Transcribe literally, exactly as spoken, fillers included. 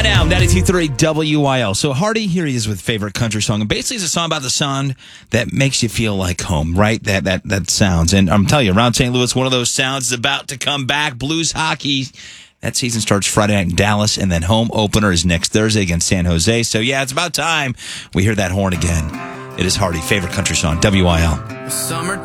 Now, ninety-two point three W I L. So Hardy, here he is with favorite country song. And basically it's a song about the sound that makes you feel like home, right? That that that sounds. And I'm telling you, around Saint Louis, one of those sounds is about to come back. Blues hockey. That season starts Friday night in Dallas, and then home opener is next Thursday against San Jose. So, yeah, it's about time we hear that horn again. It is Hardy, favorite country song, W I L. Summer